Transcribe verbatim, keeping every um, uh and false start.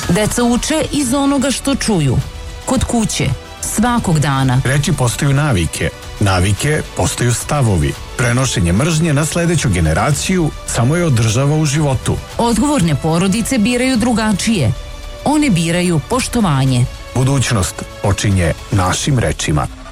Deca uče iz onoga što čuju. Kod kuće, svakog dana. Reči postaju navike, navike postaju stavovi. Prenošenje mržnje na sledeću generaciju samo je održava u životu. Odgovorne porodice biraju drugačije. One biraju poštovanje. Budućnost počinje našim rečima.